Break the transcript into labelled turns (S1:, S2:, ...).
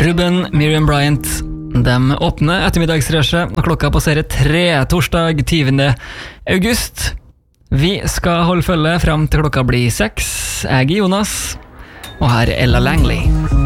S1: Ruben, Miriam Bryant. De åpner ettermiddagsrushet, og klokka passerer 3, torsdag 20. august. Vi skal holde følge frem til klokka blir 6. Jeg er Jonas, og her er Ella Langley.